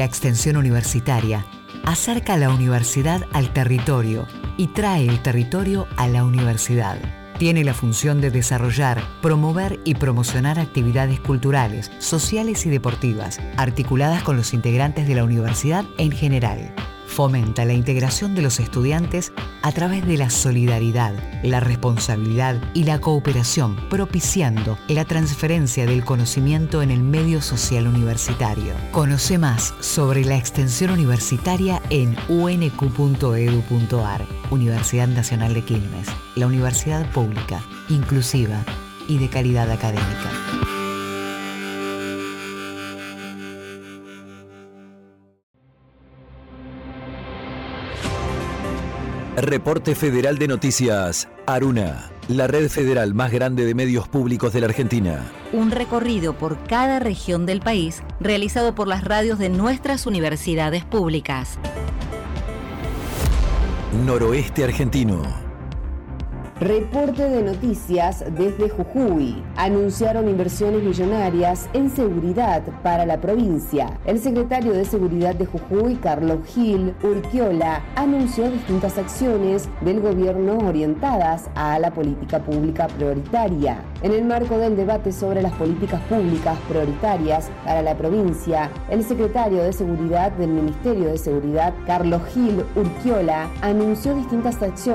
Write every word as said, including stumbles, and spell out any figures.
la extensión universitaria acerca la universidad al territorio y trae el territorio a la universidad. Tiene la función de desarrollar, promover y promocionar actividades culturales, sociales y deportivas, articuladas con los integrantes de la universidad en general. Fomenta la integración de los estudiantes a través de la solidaridad, la responsabilidad y la cooperación, propiciando la transferencia del conocimiento en el medio social universitario. Conoce más sobre la extensión universitaria en u ene cu punto edu punto ar. Universidad Nacional de Quilmes, la universidad pública, inclusiva y de calidad académica. Reporte Federal de Noticias, Aruna, la red federal más grande de medios públicos de la Argentina. Un recorrido por cada región del país realizado por las radios de nuestras universidades públicas. Noroeste argentino. Reporte de noticias desde Jujuy. Anunciaron inversiones millonarias en seguridad para la provincia. El secretario de Seguridad de Jujuy, Carlos Gil Urquiola, anunció distintas acciones del gobierno orientadas a la política pública prioritaria. En el marco del debate sobre las políticas públicas prioritarias para la provincia, el secretario de Seguridad del Ministerio de Seguridad, Carlos Gil Urquiola, anunció distintas acciones